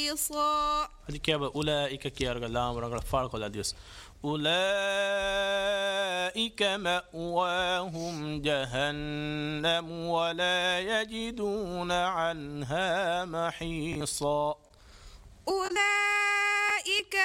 محيصا. هذه كيف أولئك كي أرجلام رجل فارق ولا ديوس أولئك مأواهم جهنم ولا يجدون عنها محيصا. أولئك